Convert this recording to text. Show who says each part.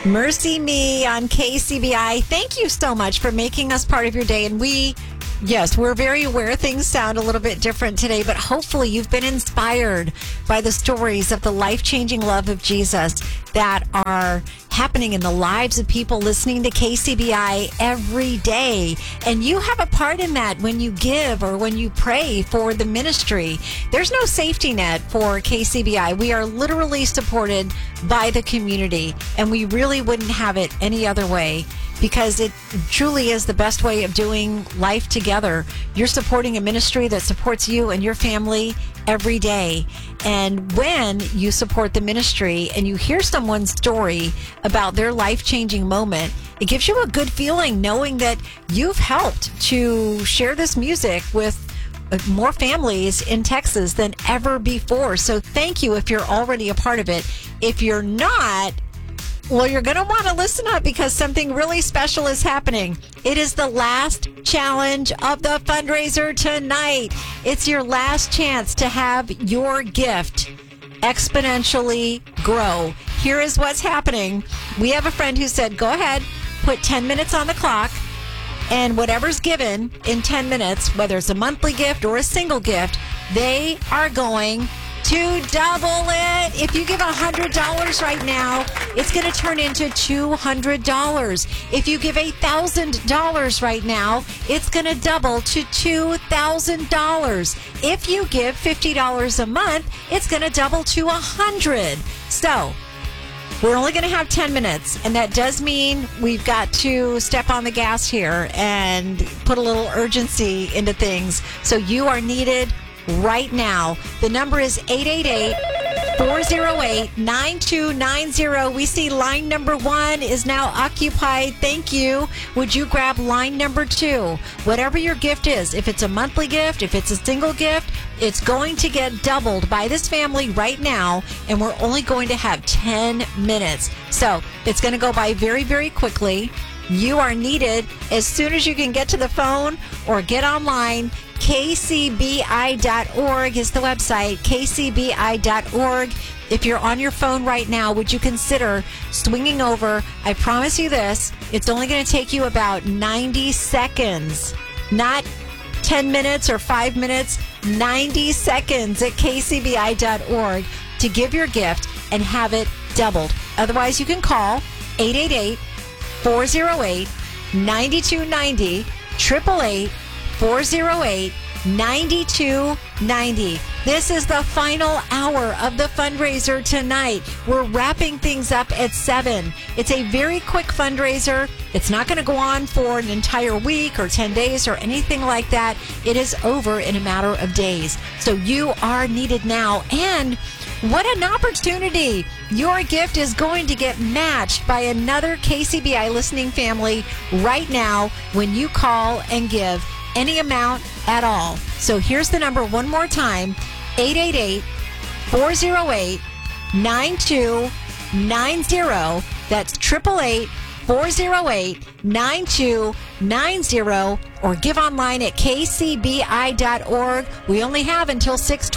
Speaker 1: Mercy Me on KCBI. Thank you so much for making us part of your day. And we're very aware things sound a little bit different today, but hopefully you've been inspired by the stories of the life-changing love of Jesus that are happening in the lives of people listening to KCBI every day. And you have a part in that when you give or when you pray for the ministry. There's no safety net for KCBI. We are literally supported by the community, and we really wouldn't have it any other way, because it truly is the best way of doing life together. You're supporting a ministry that supports you and your family every day. And when you support the ministry and you hear someone's story about their life-changing moment, it gives you a good feeling knowing that you've helped to share this music with more families in Texas than ever before. So thank you if you're already a part of it. If you're not, well, you're going to want to listen up, because something really special is happening. It is the last challenge of the fundraiser tonight. It's your last chance to have your gift exponentially grow. Here is what's happening. We have a friend who said, go ahead, put 10 minutes on the clock, and whatever's given in 10 minutes, whether it's a monthly gift or a single gift, they are going to double it. If you give $100 right now, it's going to turn into $200. If you give $1,000 right now, it's going to double to $2,000. If you give $50 a month, it's going to double to $100. So we're only going to have 10 minutes, and that does mean we've got to step on the gas here and put a little urgency into things. So you are needed right now. The number is 888-408-9290. We see line number 1 is now occupied. Thank you. Would you grab line number 2? Whatever your gift is, if it's a monthly gift, if it's a single gift, it's going to get doubled by this family right now, and we're only going to have 10 minutes. So it's going to go by very, very quickly. You are needed as soon as you can get to the phone or get online. KCBI.org is the website, KCBI.org. If you're on your phone right now, would you consider swinging over? I promise you this, it's only going to take you about 90 seconds, not 10 minutes or 5 minutes, 90 seconds at KCBI.org to give your gift and have it doubled. Otherwise, you can call 888-408-9290, 888-408-9290. This is the final hour of the fundraiser tonight. We're wrapping things up at 7. It's a very quick fundraiser. It's not going to go on for an entire week or 10 days or anything like that. It is over in a matter of days. So you are needed now. And what an opportunity. Your gift is going to get matched by another KCBI listening family right now when you call and give any amount at all. So here's the number one more time, 888-408-9290. That's 888-408-9290, or give online at kcbi.org. We only have until 6:20.